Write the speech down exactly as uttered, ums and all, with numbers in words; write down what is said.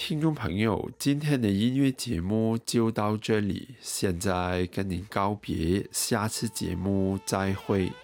听众朋友，今天的音乐节目就到这里，现在跟您告别，下次节目再会。